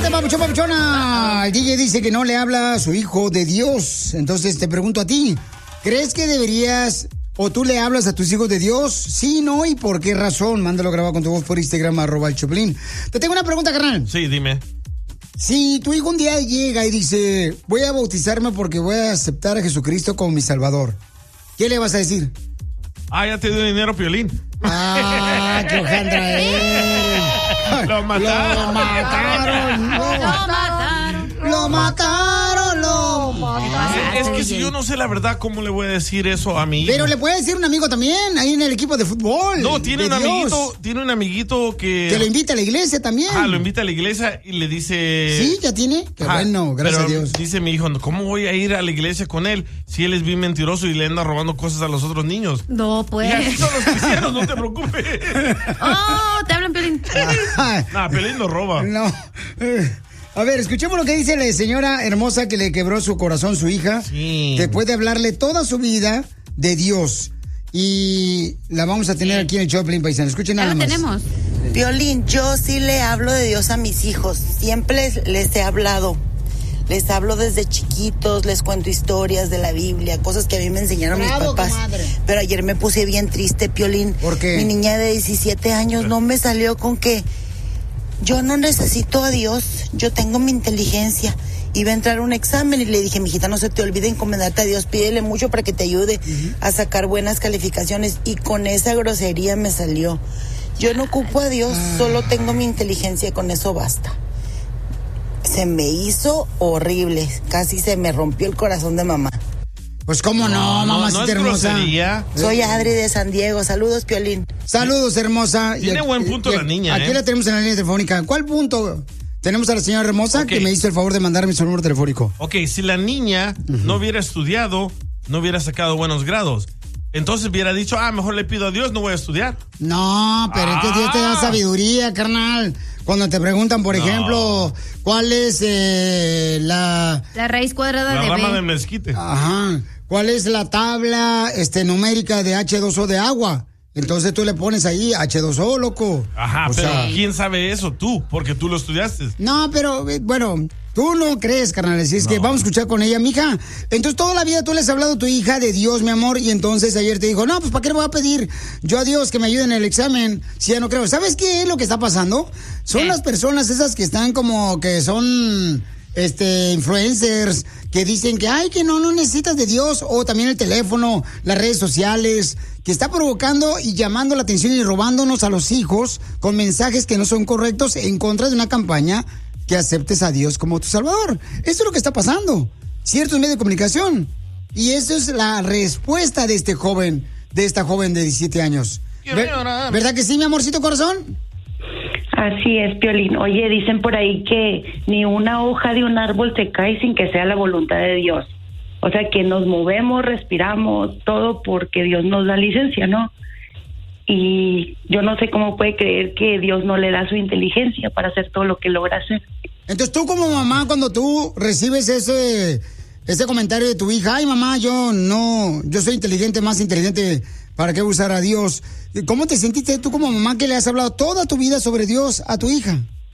papuchón, papuchona. El DJ dice que no le habla a su hijo de Dios. Entonces te pregunto a ti, ¿crees que deberías o tú le hablas a tus hijos de Dios? Sí, no, ¿y por qué razón? Mándalo grabado con tu voz por Instagram, @elchoplin. Te tengo una pregunta, carnal. Sí, dime. Si tu hijo un día llega y dice, voy a bautizarme porque voy a aceptar a Jesucristo como mi Salvador, ¿qué le vas a decir? Ya te dio dinero, Piolín. ¡Qué hojandra él! Lo mataron. Lo mataron. Es que si yo no sé la verdad, ¿cómo le voy a decir eso a mi hijo? Pero le puede decir un amigo también, ahí en el equipo de fútbol. No, tiene un amiguito que lo invita a la iglesia también. Lo invita a la iglesia y le dice... ¿Sí? ¿Ya tiene? Qué bueno, gracias a Dios. Dice mi hijo, ¿cómo voy a ir a la iglesia con él si él es bien mentiroso y le anda robando cosas a los otros niños? No, pues. Y así son los cristianos, no te preocupes. Te hablan, Piolín. Piolín no roba. No. A ver, escuchemos lo que dice la señora hermosa que le quebró su corazón su hija. Sí. Después de hablarle toda su vida de Dios. Y la vamos a tener aquí en el Choplin, paisano. Escuchen nada más. Tenemos. Piolín, yo sí le hablo de Dios a mis hijos. Siempre les he hablado. Les hablo desde chiquitos, les cuento historias de la Biblia, cosas que a mí me enseñaron mis papás. Comadre. Pero ayer me puse bien triste, Piolín. ¿Por qué? Mi niña de 17 años no me salió con que yo no necesito a Dios, yo tengo mi inteligencia. Iba a entrar a un examen y le dije, mijita, no se te olvide encomendarte a Dios, pídele mucho para que te ayude a sacar buenas calificaciones. Y con esa grosería me salió. Yo no ocupo a Dios, solo tengo mi inteligencia, con eso basta. Se me hizo horrible, casi se me rompió el corazón de mamá. Pues cómo no, mamacita hermosa. Soy Adri de San Diego, saludos, Piolín. Saludos, hermosa. Tiene buen punto la niña, Aquí la tenemos en la línea telefónica. ¿Cuál punto? Tenemos a la señora hermosa que me hizo el favor de mandarme su número telefónico. Ok, si la niña no hubiera estudiado, no hubiera sacado buenos grados. Entonces hubiera dicho, mejor le pido a Dios, no voy a estudiar. No, pero es que Dios te da sabiduría, carnal. Cuando te preguntan, por ejemplo, ¿cuál es la raíz cuadrada de B? La rama del mezquite. Ajá. ¿Cuál es la tabla numérica de H2O de agua? Entonces tú le pones ahí H2O, loco. Ajá, pero ¿quién sabe eso? Tú, porque tú lo estudiaste. No, pero bueno, tú no crees, carnal. Así es que vamos a escuchar con ella, mija. Entonces toda la vida tú le has hablado a tu hija de Dios, mi amor, y entonces ayer te dijo, no, pues ¿para qué le voy a pedir yo a Dios que me ayude en el examen si ya no creo? ¿Sabes qué es lo que está pasando? Son las personas esas que están como que son influencers que dicen que que no necesitas de Dios, o también el teléfono, las redes sociales, que está provocando y llamando la atención y robándonos a los hijos con mensajes que no son correctos en contra de una campaña que aceptes a Dios como tu Salvador. Eso es lo que está pasando. Ciertos medios de comunicación. Y eso es la respuesta de esta joven de 17 años. ¿Verdad que sí, mi amorcito corazón? Así es, Piolín. Oye, dicen por ahí que ni una hoja de un árbol se cae sin que sea la voluntad de Dios. O sea, que nos movemos, respiramos, todo porque Dios nos da licencia, ¿no? Y yo no sé cómo puede creer que Dios no le da su inteligencia para hacer todo lo que logra hacer. Entonces tú como mamá, cuando tú recibes ese comentario de tu hija, mamá, yo soy inteligente, más inteligente, ¿para qué usar a Dios? ¿Cómo te sentiste tú como mamá que le has hablado toda tu vida sobre Dios a tu hija?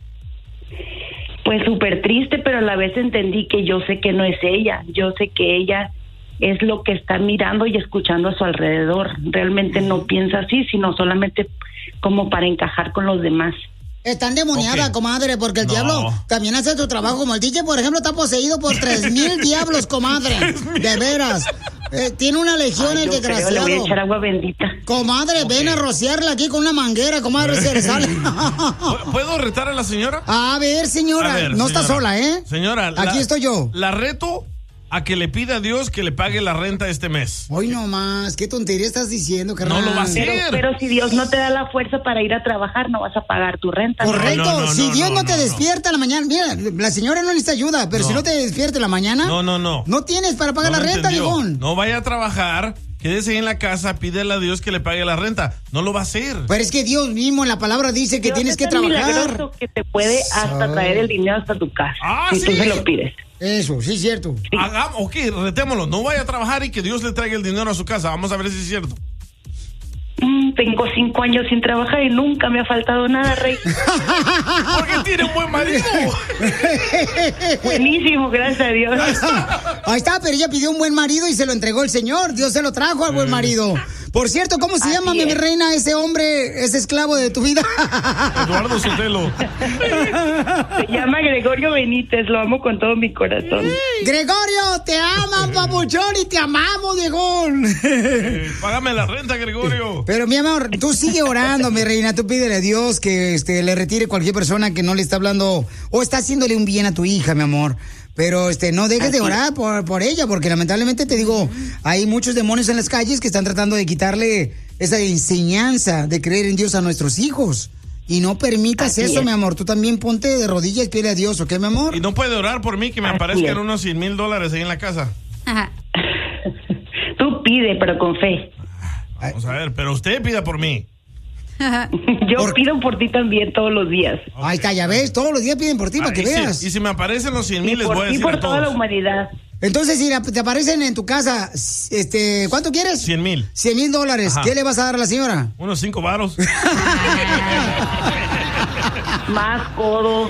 Pues súper triste, pero a la vez entendí que yo sé que no es ella. Yo sé que ella es lo que está mirando y escuchando a su alrededor. Realmente no piensa así, sino solamente como para encajar con los demás. Está endemoniada, comadre, porque el diablo también hace su trabajo. Como el DJ, por ejemplo, está poseído por 3,000 diablos, comadre. De veras. Tiene una legión el desgraciado. Le voy a echar agua bendita. Comadre, ven a rociarla aquí con una manguera, comadre, se le sale. ¿Puedo retar a la señora? A ver, señora, no está sola, ¿eh? Señora, aquí estoy yo. La reto a que le pida a Dios que le pague la renta este mes. Hoy no más, ¿qué tontería estás diciendo, carnal? No lo va a hacer. Pero si Dios no te da la fuerza para ir a trabajar, no vas a pagar tu renta. Correcto, si Dios no te despierta en la mañana, mira, la señora no necesita ayuda, pero si no te despierta en la mañana, no tienes para pagar la renta, viejón. No vaya a trabajar, quédese ahí en la casa, pídele a Dios que le pague la renta. No lo va a hacer. Pero es que Dios mismo en la palabra dice que tienes que trabajar. Que te puede hasta traer el dinero hasta tu casa. Si tú se lo pides. Eso, sí es cierto. Retémoslo. No vaya a trabajar y que Dios le traiga el dinero a su casa. Vamos a ver si es cierto. tengo 5 años sin trabajar y nunca me ha faltado nada, Rey. Porque tiene un buen marido. Buenísimo, gracias a Dios. Ahí está, pero ella pidió un buen marido y se lo entregó el Señor. Dios se lo trajo al buen marido. Por cierto, ¿cómo se llama, mi reina, ese hombre, ese esclavo de tu vida? Eduardo Sotelo. Se llama Gregorio Benítez, lo amo con todo mi corazón. Gregorio, te aman, papuchón, y te amamos, viejón. Págame la renta, Gregorio. Pero, mi amor, tú sigue orando, mi reina. Tú pídele a Dios que le retire cualquier persona que no le está hablando o está haciéndole un bien a tu hija, mi amor. Pero no dejes de orar por ella, porque lamentablemente te digo, hay muchos demonios en las calles que están tratando de quitarle esa enseñanza de creer en Dios a nuestros hijos. Y no permitas Así eso, es. mi amor. Tú también ponte de rodillas y pídele a Dios, ¿ok, mi amor? Y no puede orar por mí que me Así aparezcan es. unos $100,000 ahí en la casa. Ajá. Tú pide, pero con fe. Vamos a ver, pero usted pida por mí. Yo pido por ti también todos los días. Ahí está, ya ves, todos los días piden por ti para que veas. Y si me aparecen los 100,000, les Por voy a ti, decir por a toda la todos. humanidad. Entonces, si te aparecen en tu casa, ¿cuánto quieres? 100,000. $100,000. Ajá. ¿Qué le vas a dar a la señora? Unos 5 varos. Más codo.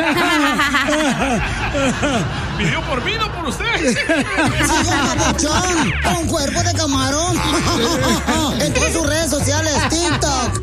Pidió por mí, no por usted. Papuchón, con cuerpo de camarón. En todas sus redes sociales, TikTok,